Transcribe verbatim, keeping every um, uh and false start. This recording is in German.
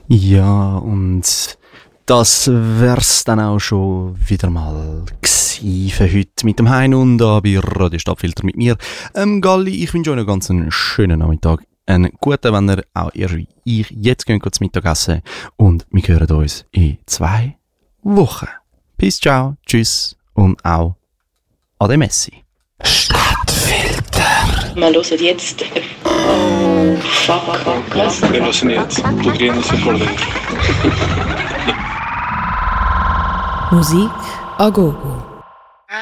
Ja, und das wär's dann auch schon wieder mal gsi für heute mit dem Hein und da bei Radio Stadtfilter mit mir, ähm, Galli. Ich wünsche euch einen ganz schönen Nachmittag. Einen guten, wenn ihr auch ihr wie ich jetzt gehen zum Mittagessen. Und wir hören uns in zwei Wochen. Peace, ciao, tschüss und auch ade Messi. Stadtfilter. Wir hören jetzt. Oh, fuck, fuck, was? Wir hören jetzt. Du grinst vor dir. Musik a gogo.